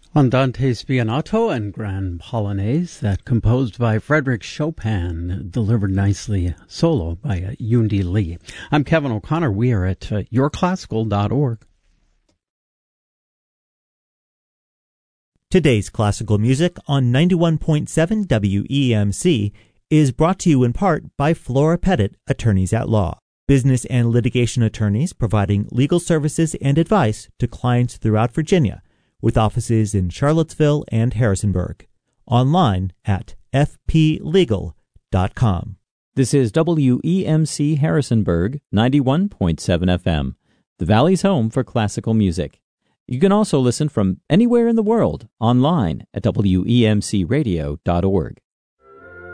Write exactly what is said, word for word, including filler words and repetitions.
Andante Spianato and Grand Polonaise, that composed by Frederick Chopin, delivered nicely solo by uh, Yundi Lee. I'm Kevin O'Connor. We are at uh, your classical dot org. Today's classical music on ninety-one point seven W E M C is brought to you in part by Flora Pettit, Attorneys at Law, business and litigation attorneys providing legal services and advice to clients throughout Virginia, with offices in Charlottesville and Harrisonburg. Online at f p legal dot com. This is W E M C Harrisonburg, ninety-one point seven F M, the Valley's home for classical music. You can also listen from anywhere in the world online at W E M C radio dot org.